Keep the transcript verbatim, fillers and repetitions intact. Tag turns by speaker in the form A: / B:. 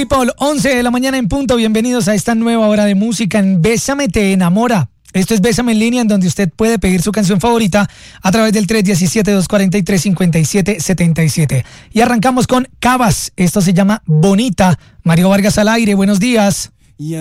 A: People, once de la mañana en punto. Bienvenidos a esta nueva hora de música en Bésame Te Enamora. Esto es Bésame en línea, en donde usted puede pedir su canción favorita a través del tres uno siete, dos cuatro tres, cinco siete siete siete. Y arrancamos con Cabas. Esto se llama Bonita. Mario Vargas al aire. Buenos días.